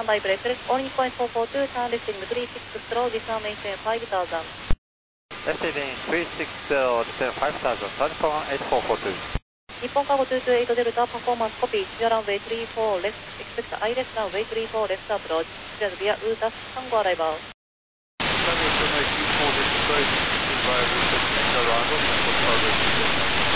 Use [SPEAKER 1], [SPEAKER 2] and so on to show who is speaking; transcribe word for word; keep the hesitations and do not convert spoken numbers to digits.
[SPEAKER 1] standby, brake, select all Nippon four four two, turn left in three six zero, descend maintain five thousand.
[SPEAKER 2] Left in three six zero, descend five thousand, turn one eight four four two.
[SPEAKER 1] Nippon Cargo two two eight Delta, performance copy, clear runway three four left, expect I left runway three four left approach, cleared via U T A S, Tango arrival.
[SPEAKER 3] Tango two four left approach, by request arrival, Nippon Cargo two two.